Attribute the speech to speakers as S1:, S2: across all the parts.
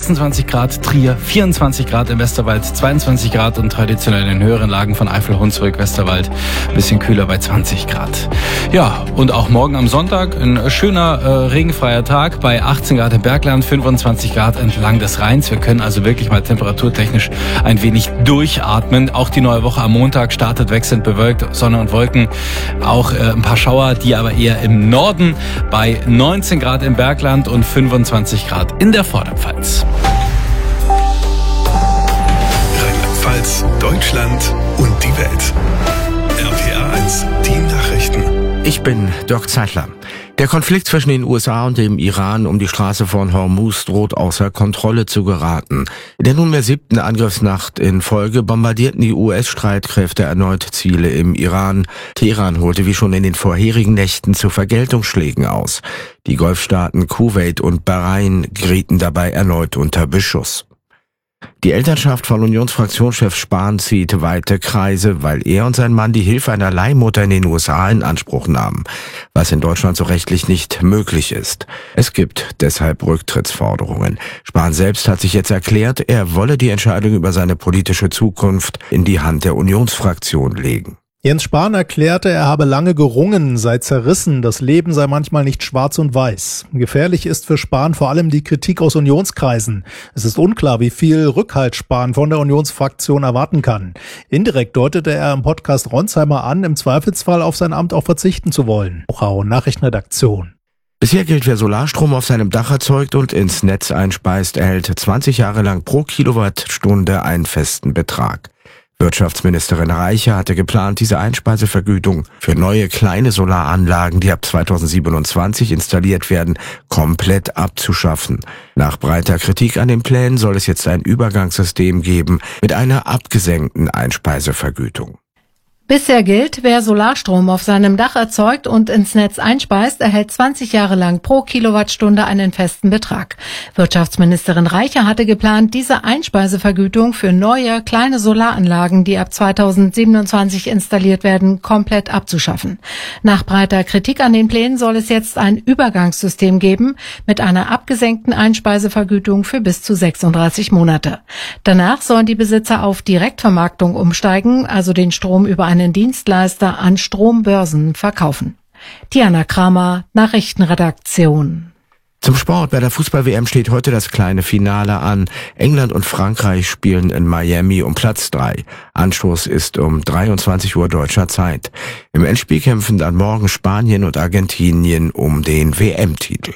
S1: 26 Grad, Trier 24 Grad im Westerwald, 22 Grad und traditionell in den höheren Lagen von Eifel, Hunsrück, Westerwald ein bisschen kühler bei 20 Grad. Ja, und auch morgen am Sonntag ein schöner regenfreier Tag bei 18 Grad im Bergland, 25 Grad entlang des Rheins. Wir können also wirklich mal temperaturtechnisch ein wenig durchatmen. Auch die neue Woche am Montag startet wechselnd bewölkt, Sonne und Wolken. Auch ein paar Schauer, die aber eher im Norden bei 19 Grad im Bergland und 25 Grad in der Vorderpfalz.
S2: Rheinland-Pfalz, Deutschland und die Welt. RPR 1, die Nachrichten.
S3: Ich bin Dirk Zeitler. Der Konflikt zwischen den USA und dem Iran um die Straße von Hormuz droht außer Kontrolle zu geraten. In der nunmehr 7. Angriffsnacht in Folge bombardierten die US-Streitkräfte erneut Ziele im Iran. Teheran holte wie schon in den vorherigen Nächten zu Vergeltungsschlägen aus. Die Golfstaaten Kuwait und Bahrain gerieten dabei erneut unter Beschuss. Die Elternschaft von Unionsfraktionschef Spahn zieht weite Kreise, weil er und sein Mann die Hilfe einer Leihmutter in den USA in Anspruch nahmen, was in Deutschland so rechtlich nicht möglich ist. Es gibt deshalb Rücktrittsforderungen. Spahn selbst hat sich jetzt erklärt, er wolle die Entscheidung über seine politische Zukunft in die Hand der Unionsfraktion legen.
S4: Jens Spahn erklärte, er habe lange gerungen, sei zerrissen, das Leben sei manchmal nicht schwarz und weiß. Gefährlich ist für Spahn vor allem die Kritik aus Unionskreisen. Es ist unklar, wie viel Rückhalt Spahn von der Unionsfraktion erwarten kann. Indirekt deutete er im Podcast Ronsheimer an, im Zweifelsfall auf sein Amt auch verzichten zu wollen. Nachrichtenredaktion.
S3: Bisher gilt, wer Solarstrom auf seinem Dach erzeugt und ins Netz einspeist, erhält 20 Jahre lang pro Kilowattstunde einen festen Betrag. Wirtschaftsministerin Reiche hatte geplant, diese Einspeisevergütung für neue kleine Solaranlagen, die ab 2027 installiert werden, komplett abzuschaffen. Nach breiter Kritik an den Plänen soll es jetzt ein Übergangssystem geben mit einer abgesenkten Einspeisevergütung.
S5: Bisher gilt, wer Solarstrom auf seinem Dach erzeugt und ins Netz einspeist, erhält 20 Jahre lang pro Kilowattstunde einen festen Betrag. Wirtschaftsministerin Reiche hatte geplant, diese Einspeisevergütung für neue, kleine Solaranlagen, die ab 2027 installiert werden, komplett abzuschaffen. Nach breiter Kritik an den Plänen soll es jetzt ein Übergangssystem geben mit einer abgesenkten Einspeisevergütung für bis zu 36 Monate. Danach sollen die Besitzer auf Direktvermarktung umsteigen, also den Strom über einen Dienstleister an Strombörsen verkaufen. Diana Kramer, Nachrichtenredaktion.
S3: Zum Sport. Bei der Fußball-WM steht heute das kleine Finale an. England und Frankreich spielen in Miami um Platz 3. Anstoß ist um 23 Uhr deutscher Zeit. Im Endspiel kämpfen dann morgen Spanien und Argentinien um den WM-Titel.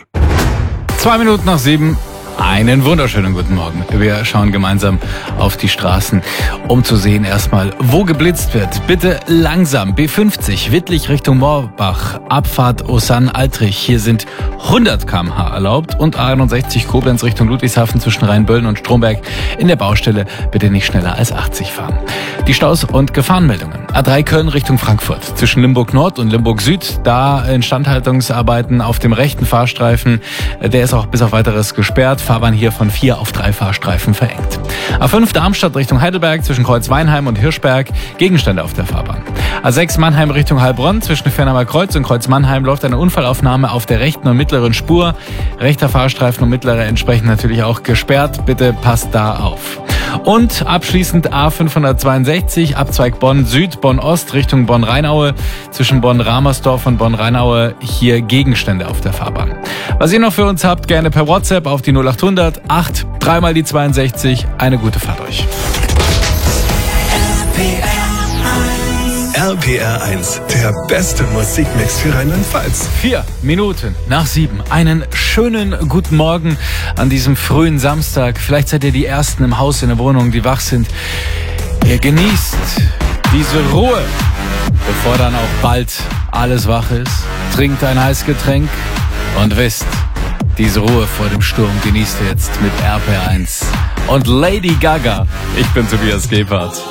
S1: 2 Minuten nach 7. Einen wunderschönen guten Morgen. Wir schauen gemeinsam auf die Straßen, um zu sehen erstmal, wo geblitzt wird. Bitte langsam. B50 Wittlich Richtung Moorbach, Abfahrt Osanne-Altrich. Hier sind 100 km/h erlaubt und A61 Koblenz Richtung Ludwigshafen zwischen Rheinböllen und Stromberg. In der Baustelle bitte nicht schneller als 80 fahren. Die Staus- und Gefahrenmeldungen. A3 Köln Richtung Frankfurt. Zwischen Limburg Nord und Limburg Süd. Da Instandhaltungsarbeiten auf dem rechten Fahrstreifen. Der ist auch bis auf weiteres gesperrt. Fahrbahn hier von 4 auf 3 Fahrstreifen verengt. A5 Darmstadt Richtung Heidelberg zwischen Kreuz-Weinheim und Hirschberg. Gegenstände auf der Fahrbahn. A6 Mannheim Richtung Heilbronn zwischen Fernheimer Kreuz und Kreuz-Mannheim läuft eine Unfallaufnahme auf der rechten und mittleren Spur. Rechter Fahrstreifen und mittlerer entsprechend natürlich auch gesperrt. Bitte passt da auf. Und abschließend A562 Abzweig Bonn Süd, Bonn Ost Richtung Bonn-Rheinaue. Zwischen Bonn-Ramersdorf und Bonn-Rheinaue hier Gegenstände auf der Fahrbahn. Was ihr noch für uns habt, gerne per WhatsApp auf die 0800 8 3 mal die 62. Eine gute Fahrt euch.
S2: RPR 1, der beste Musikmix für Rheinland-Pfalz.
S1: 4 Minuten nach 7. Einen schönen guten Morgen an diesem frühen Samstag. Vielleicht seid ihr die Ersten im Haus, in der Wohnung, die wach sind. Ihr genießt diese Ruhe, bevor dann auch bald alles wach ist. Trinkt ein heißes Getränk und wisst, diese Ruhe vor dem Sturm genießt ihr jetzt mit RPR 1 und Lady Gaga. Ich bin Tobias Gebhardt.